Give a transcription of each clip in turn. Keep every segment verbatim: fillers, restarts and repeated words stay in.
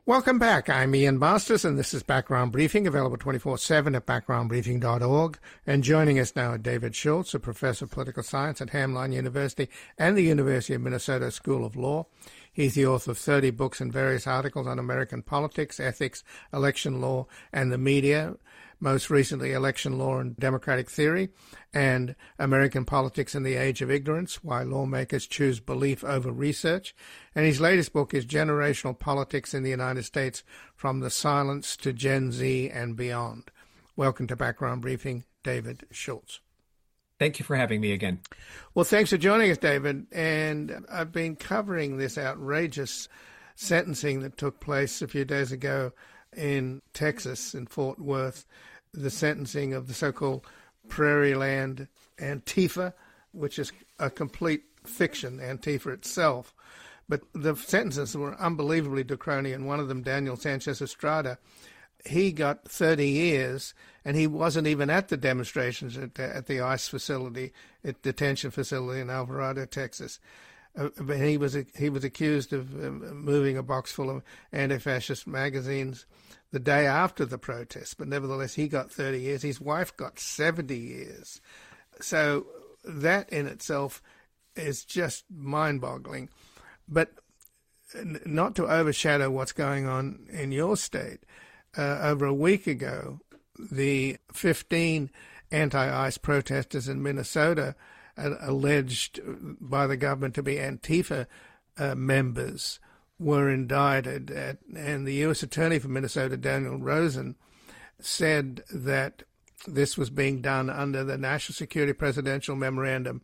Welcome back. I'm Ian Masters, and this is Background Briefing, available twenty-four seven at background briefing dot org. And joining us now is David Schultz, a professor of political science at Hamline University and the University of Minnesota School of Law. He's the author of thirty books and various articles on American politics, ethics, election law, and the media, most recently Election Law and Democratic Theory, and American Politics in the Age of Ignorance, Why Lawmakers Choose Belief Over Research. And his latest book is Generational Politics in the United States, From the Silence to Gen Z and Beyond. Welcome to Background Briefing, David Schultz. Thank you for having me again. Well, thanks for joining us, David. And I've been covering this outrageous sentencing that took place a few days ago in Texas, in Fort Worth, the sentencing of the so-called Prairie Land Antifa, which is a complete fiction, Antifa itself. But the sentences were unbelievably draconian. One of them, Daniel Sanchez Estrada, he got thirty years, and he wasn't even at the demonstrations at the, at the ICE facility, at detention facility in Alvarado, Texas. Uh, but he was he was accused of uh, moving a box full of anti-fascist magazines the day after the protest. But nevertheless, he got thirty years. His wife got seventy years. So that in itself is just mind-boggling. But not to overshadow what's going on in your state, uh, over a week ago, the fifteen anti-ICE protesters in Minnesota, uh, alleged by the government to be Antifa uh, members, were indicted. At, and the U S Attorney for Minnesota, Daniel Rosen, said that this was being done under the National Security Presidential Memorandum,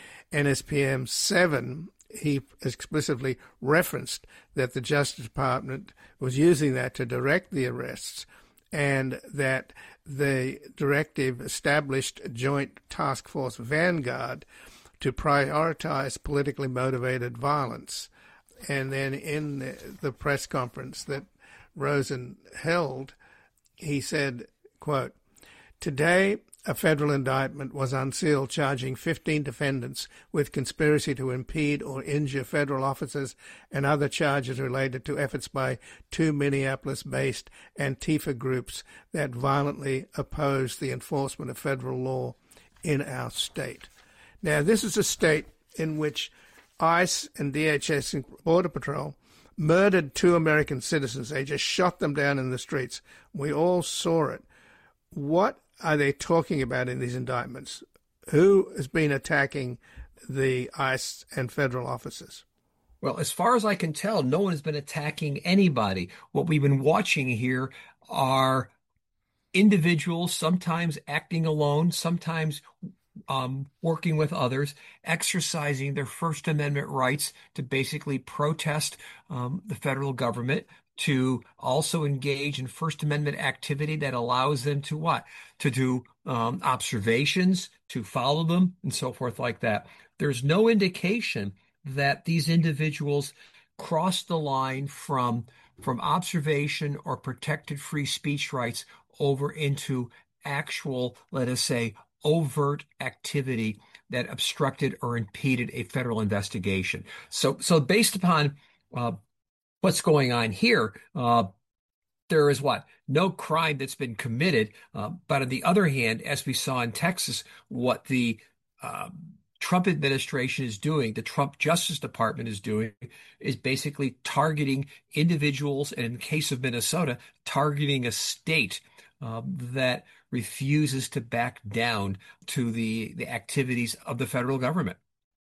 N S P M seven. He explicitly referenced that the Justice Department was using that to direct the arrests, and that the directive established Joint Task Force Vanguard to prioritize politically motivated violence. And then in the, the press conference that Rosen held, he said, quote, "Today, a federal indictment was unsealed charging fifteen defendants with conspiracy to impede or injure federal officers and other charges related to efforts by two Minneapolis-based Antifa groups that violently oppose the enforcement of federal law in our state." Now, this is a state in which ICE and D H S and Border Patrol murdered two American citizens. They just shot them down in the streets. We all saw it. What are they talking about in these indictments? Who has been attacking the ICE and federal officers? Well, as far as I can tell, no one has been attacking anybody. What we've been watching here are individuals, sometimes acting alone, sometimes um, working with others, exercising their First Amendment rights to basically protest um, the federal government, to also engage in First Amendment activity that allows them to what? To do um, observations, to follow them, and so forth like that. There's no indication that these individuals crossed the line from, from observation or protected free speech rights over into actual, let us say, overt activity that obstructed or impeded a federal investigation. So, so based upon uh, what's going on here, uh, there is what? No crime that's been committed. Uh, but on the other hand, as we saw in Texas, what the uh, Trump administration is doing, the Trump Justice Department is doing, is basically targeting individuals, and in the case of Minnesota, targeting a state uh, that refuses to back down to the, the activities of the federal government.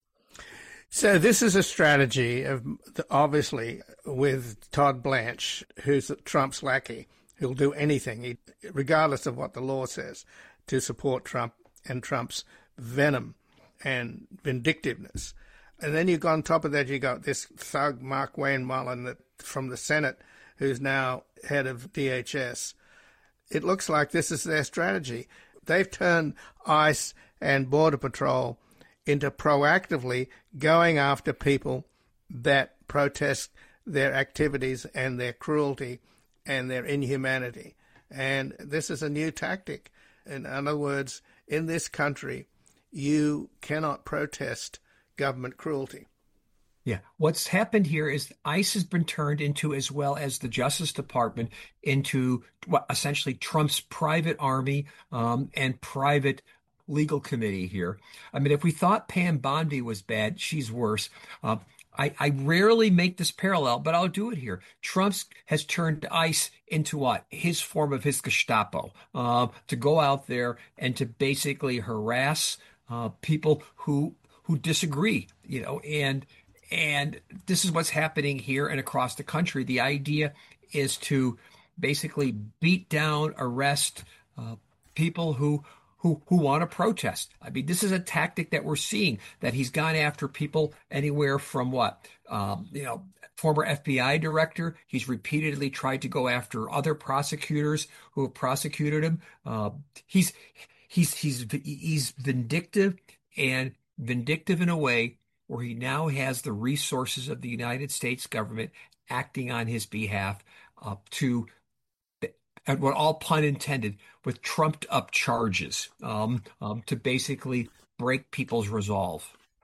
So this is a strategy of, obviously, with Todd Blanche, who's Trump's lackey, who'll do anything, he, regardless of what the law says, to support Trump and Trump's venom and vindictiveness. And then you got on top of that, you got this thug, Mark Wayne Mullen, that, from the Senate, who's now head of D H S. It looks like this is their strategy. They've turned ICE and Border Patrol into proactively going after people that protest their activities and their cruelty and their inhumanity. And this is a new tactic. In other words, in this country, you cannot protest government cruelty. Yeah. What's happened here is ICE has been turned into, as well as the Justice Department, into what essentially Trump's private army um, and private legal committee here. I mean, if we thought Pam Bondi was bad, she's worse. Uh, I, I rarely make this parallel, but I'll do it here. Trump's has turned ICE into what? His form of his Gestapo, uh, to go out there and to basically harass uh, people who who disagree, you know, and and this is what's happening here and across the country. The idea is to basically beat down, arrest uh, people who who who want to protest. I mean, this is a tactic that we're seeing, that he's gone after people anywhere from what, um, you know, former F B I director. He's repeatedly tried to go after other prosecutors who have prosecuted him. Uh, he's he's he's he's vindictive and vindictive in a way where he now has the resources of the United States government acting on his behalf uh, to, and what all pun intended, with trumped up charges um, um, to basically break people's resolve.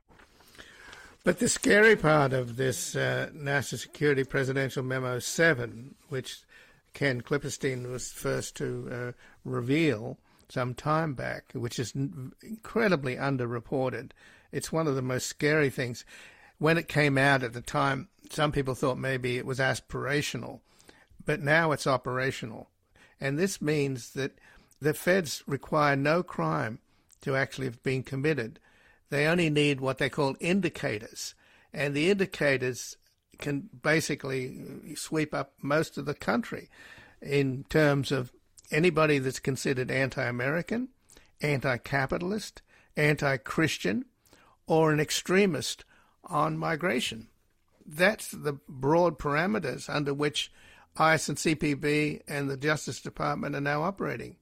But the scary part of this uh, National Security Presidential Memo seven, which Ken Klipperstein was first to uh, reveal some time back, which is n- incredibly underreported. It's one of the most scary things. When it came out at the time, some people thought maybe it was aspirational, but now it's operational. And this means that the feds require no crime to actually have been committed. They only need what they call indicators. And the indicators can basically sweep up most of the country in terms of anybody that's considered anti-American, anti-capitalist, anti-Christian, or an extremist on migration. That's the broad parameters under which ICE and C P B and the Justice Department are now operating.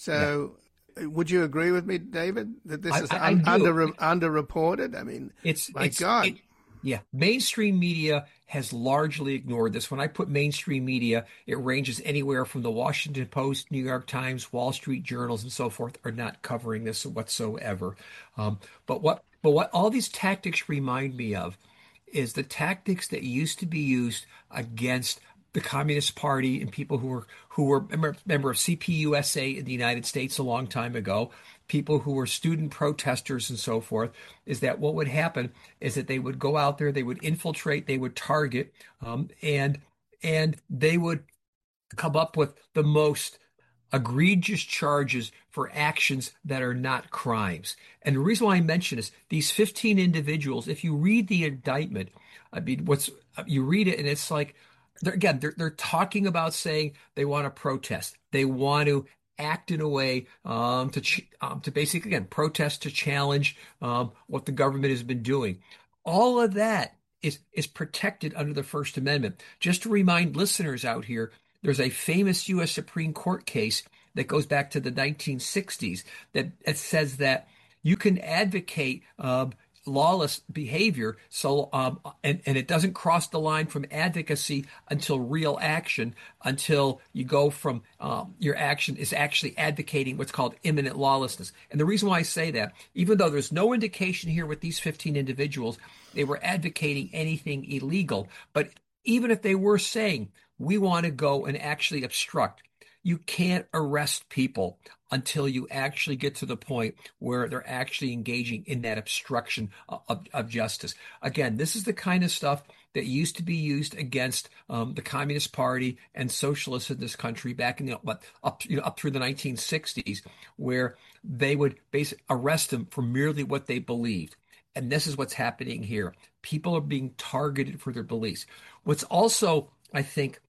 So yeah. Would you agree with me, David, that this I, is I, un- I under underreported? I mean, it's my it's, God. It, yeah, mainstream media has largely ignored this. When I put mainstream media, it ranges anywhere from the Washington Post, New York Times, Wall Street Journals, and so forth are not covering this whatsoever. Um, but what but what all these tactics remind me of is the tactics that used to be used against the Communist Party and people who were who were member, member of C P U S A in the United States a long time ago, people who were student protesters and so forth, is that what would happen is that they would go out there, they would infiltrate, they would target, um, and and they would come up with the most egregious charges for actions that are not crimes. And the reason why I mention this, these fifteen individuals, if you read the indictment, I mean, what's you read it and it's like, they're, again, they're, they're talking about saying they want to protest. They want to act in a way um, to ch- um, to basically, again, protest, to challenge um, what the government has been doing. All of that is is protected under the First Amendment. Just to remind listeners out here, there's a famous U S Supreme Court case that goes back to the nineteen sixties that, that says that you can advocate um, lawless behavior, so um, and, and it doesn't cross the line from advocacy until real action, until you go from um, your action is actually advocating what's called imminent lawlessness. And the reason why I say that, even though there's no indication here with these fifteen individuals, they were advocating anything illegal, but even if they were saying, we want to go and actually obstruct, you can't arrest people until you actually get to the point where they're actually engaging in that obstruction of, of justice. Again, this is the kind of stuff that used to be used against um, the Communist Party and socialists in this country back in you know, what up you know, up through the nineteen sixties, where they would basically arrest them for merely what they believed. And this is what's happening here. People are being targeted for their beliefs. What's also, I think,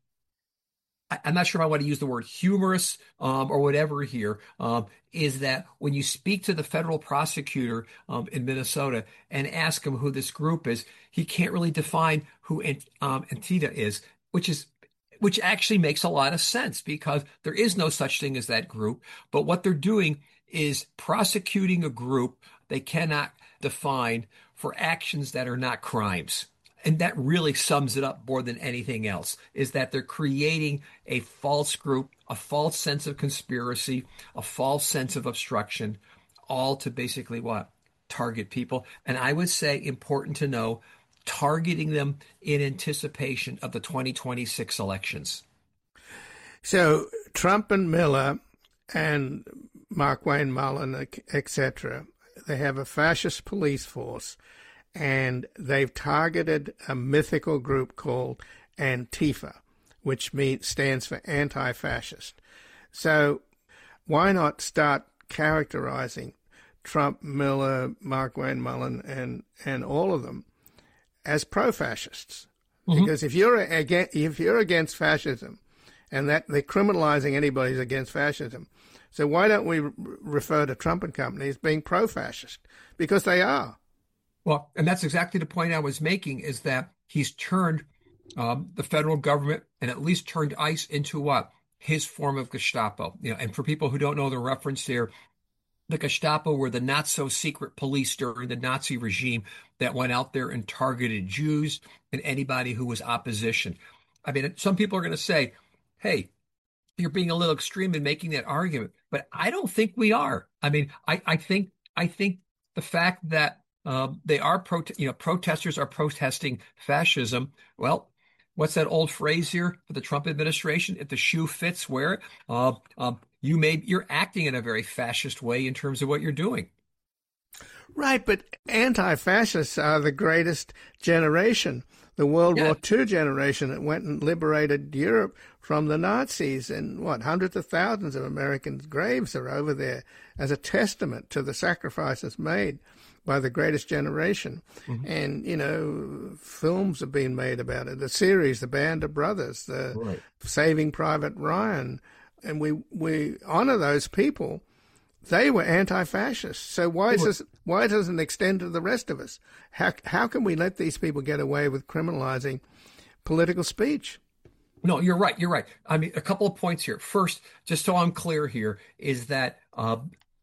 I'm not sure if I want to use the word humorous um, or whatever here, um, is that when you speak to the federal prosecutor um, in Minnesota and ask him who this group is, he can't really define who um, Antifa is, which is which actually makes a lot of sense because there is no such thing as that group. But what they're doing is prosecuting a group they cannot define for actions that are not crimes. And that really sums it up more than anything else, is that they're creating a false group, a false sense of conspiracy, a false sense of obstruction, all to basically what? Target people. And I would say, important to know, targeting them in anticipation of the twenty twenty-six elections. So Trump and Miller and Markwayne Mullin, et cetera, they have a fascist police force, and they've targeted a mythical group called Antifa, which means, stands for anti-fascist. So why not start characterizing Trump, Miller, Markwayne Mullin, and, and all of them as pro-fascists? Mm-hmm. Because if you're against, if you're against fascism, and that they're criminalizing anybody who's against fascism, so why don't we re- refer to Trump and company as being pro-fascist? Because they are. Well, and that's exactly the point I was making, is that he's turned um, the federal government, and at least turned ICE into what? His form of Gestapo. You know, and for people who don't know the reference here, the Gestapo were the not-so-secret police during the Nazi regime that went out there and targeted Jews and anybody who was opposition. I mean, some people are going to say, hey, you're being a little extreme in making that argument, but I don't think we are. I mean, I, I think I think the fact that um, they are, prote- you know, protesters are protesting fascism. Well, what's that old phrase here for the Trump administration? If the shoe fits, wear it. Uh, um, you may you're acting in a very fascist way in terms of what you're doing. Right, but anti-fascists are the greatest generation, the World yeah. War Two generation that went and liberated Europe from the Nazis. And what, hundreds of thousands of Americans' graves are over there as a testament to the sacrifices made by the greatest generation. Mm-hmm. And, you know, films have been made about it. The series, The Band of Brothers, the right. Saving Private Ryan. And we, we honor those people. They were anti-fascists. So why is this, why doesn't it extend to the rest of us? How how can we let these people get away with criminalizing political speech? No, you're right. You're right. I mean, a couple of points here. First, just so I'm clear here, is that uh,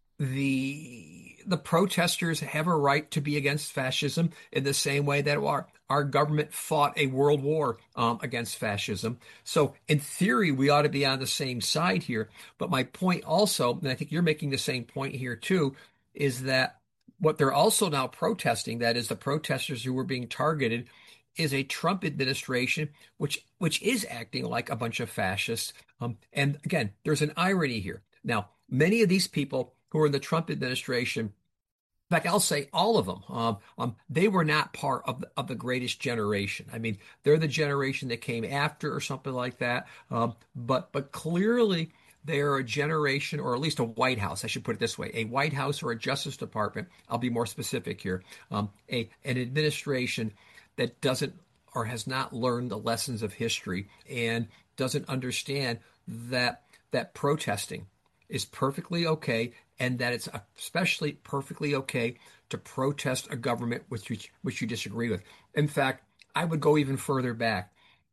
the the protesters have a right to be against fascism in the same way that our our government fought a world war um, against fascism. So in theory, we ought to be on the same side here. But my point also, and I think you're making the same point here too, is that what they're also now protesting, that is the protesters who were being targeted, is a Trump administration, which which is acting like a bunch of fascists. Um, and again, there's an irony here. Now, many of these people who are in the Trump administration, in fact, I'll say all of them, um, um, they were not part of the, of the greatest generation. I mean, they're the generation that came after or something like that. Um, but but clearly, they are a generation, or at least a White House, I should put it this way, a White House or a Justice Department, I'll be more specific here, um, a an administration that doesn't or has not learned the lessons of history and doesn't understand that that protesting is perfectly okay, and that it's especially perfectly okay to protest a government which you, which you disagree with. In fact, I would go even further back.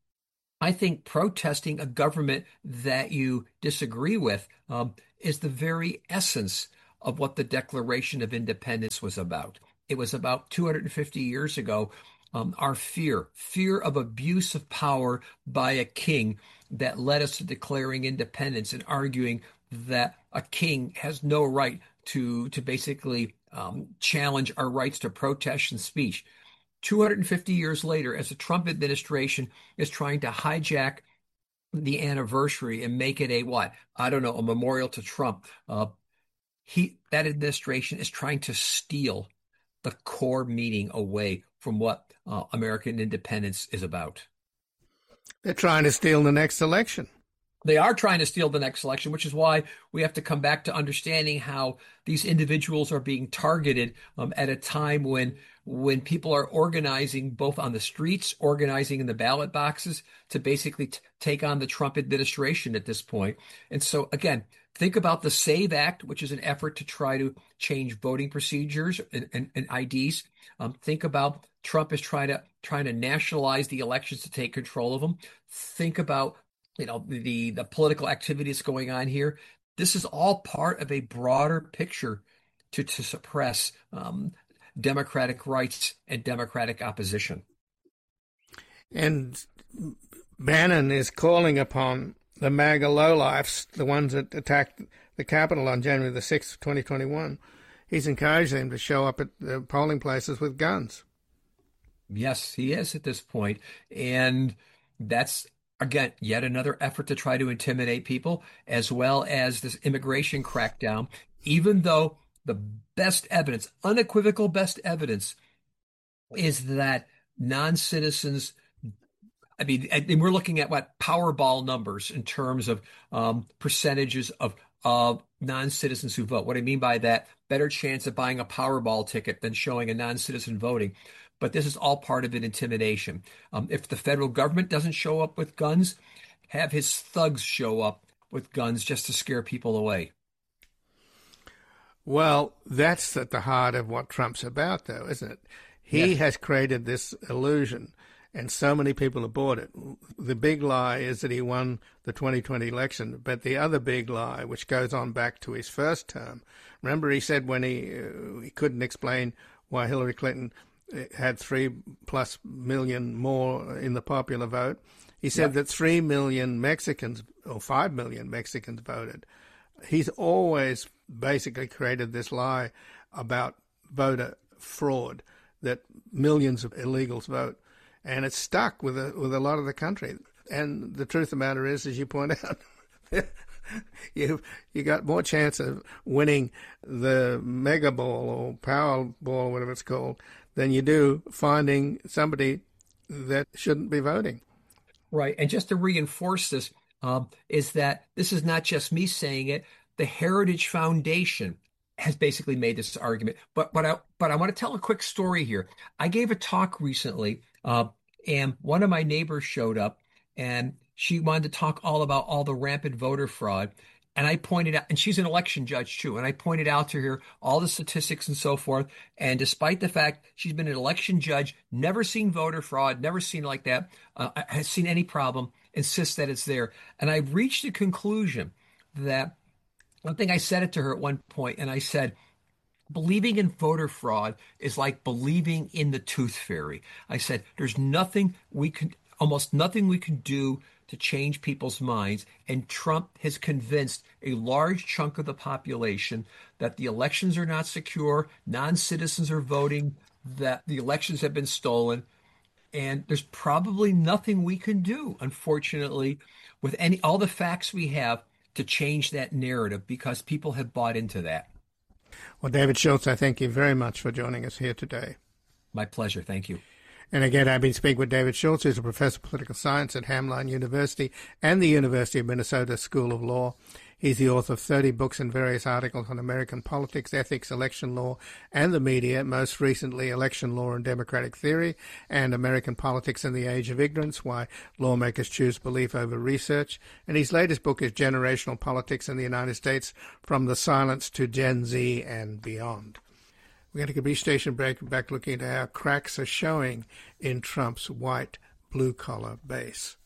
I think protesting a government that you disagree with um, is the very essence of what the Declaration of Independence was about. It was about two hundred fifty years ago, um, our fear, fear of abuse of power by a king that led us to declaring independence and arguing that a king has no right to to basically um, challenge our rights to protest and speech. two hundred fifty years later, as the Trump administration is trying to hijack the anniversary and make it a what? I don't know, a memorial to Trump. Uh, he that administration is trying to steal the core meaning away from what uh, American independence is about. They're trying to steal the next election. They are trying to steal the next election, which is why we have to come back to understanding how these individuals are being targeted um, at a time when when people are organizing both on the streets, organizing in the ballot boxes to basically t- take on the Trump administration at this point. And so, again, think about the SAVE Act, which is an effort to try to change voting procedures and, and, and I Ds. Um, think about Trump is trying to trying to nationalize the elections to take control of them. Think about you know, the, the political activities going on here. This is all part of a broader picture to, to suppress um, democratic rights and democratic opposition. And Bannon is calling upon the MAGA lowlifes, the ones that attacked the Capitol on January the sixth, twenty twenty-one. He's encouraged them to show up at the polling places with guns. Yes, he is at this point. And that's, again, yet another effort to try to intimidate people, as well as this immigration crackdown, even though the best evidence, unequivocal best evidence, is that non-citizens, I mean, and we're looking at what Powerball numbers in terms of um, percentages of of non-citizens who vote. What I mean by that, better chance of buying a Powerball ticket than showing a non-citizen voting. But this is all part of an intimidation. Um, if the federal government doesn't show up with guns, have his thugs show up with guns just to scare people away. Well, that's at the heart of what Trump's about, though, isn't it? He Yes. has created this illusion, and so many people have bought it. The big lie is that he won the twenty twenty election, but the other big lie, which goes on back to his first term, remember he said when he, uh, he couldn't explain why Hillary Clinton had three plus million more in the popular vote, he said Yep. that three million Mexicans, or five million Mexicans voted. He's always basically created this lie about voter fraud, that millions of illegals vote, and it's stuck with a, with a lot of the country. And the truth of the matter is, as you point out, you you got more chance of winning the Mega Ball or Power Ball, whatever it's called, than you do finding somebody that shouldn't be voting. Right. And just to reinforce this, um, is that this is not just me saying it. The Heritage Foundation has basically made this argument. But but I but I want to tell a quick story here. I gave a talk recently, uh, and one of my neighbors showed up, and she wanted to talk all about all the rampant voter fraud. And I pointed out, and she's an election judge too, and I pointed out to her all the statistics and so forth. And despite the fact she's been an election judge, never seen voter fraud, never seen like that, uh, has seen any problem, insists that it's there. And I reached a conclusion that one thing I said it to her at one point, and I said, believing in voter fraud is like believing in the tooth fairy. I said, there's nothing we can, almost nothing we can do to change people's minds. And Trump has convinced a large chunk of the population that the elections are not secure, non-citizens are voting, that the elections have been stolen. And there's probably nothing we can do, unfortunately, with any all the facts we have to change that narrative, because people have bought into that. Well, David Schultz, I thank you very much for joining us here today. My pleasure. Thank you. And again, I've been speaking with David Schultz, who's a professor of political science at Hamline University and the University of Minnesota School of Law. He's the author of thirty books and various articles on American politics, ethics, election law, and the media, most recently Election Law and Democratic Theory, and American Politics in the Age of Ignorance, Why Lawmakers Choose Belief Over Research. And his latest book is Generational Politics in the United States, From the Silence to Gen Z and Beyond. We're going to take a brief station break and back looking at how cracks are showing in Trump's white blue-collar base.